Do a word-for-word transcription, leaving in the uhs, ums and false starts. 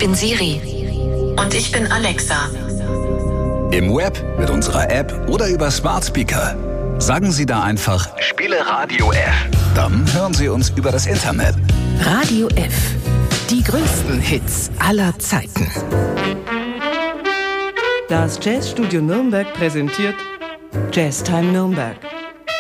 bin Siri. Und ich bin Alexa. Im Web, mit unserer App oder über Smart Speaker. Sagen Sie da einfach Spiele Radio F. Dann hören Sie uns über das Internet. Radio F. Die größten Hits aller Zeiten. Das Jazzstudio Nürnberg präsentiert Jazztime Nürnberg.